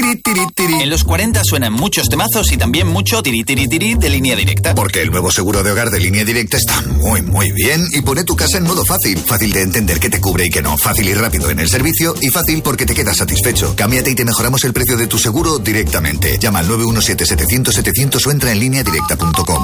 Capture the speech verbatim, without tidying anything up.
tiri, tiri, tiri. En los cuarenta suenan muchos temazos y también mucho tiri, tiri, tiri de Línea Directa. Porque el nuevo seguro de hogar de Línea Directa está muy, muy bien y pone tu casa en modo fácil. Fácil de entender qué te cubre y qué no. Fácil y rápido en el servicio y fácil porque te quedas satisfecho. Cámbiate y te mejoramos el precio de tu seguro directamente. Llama al nueve uno siete, setecientos, setecientos o entra en línea directa punto com.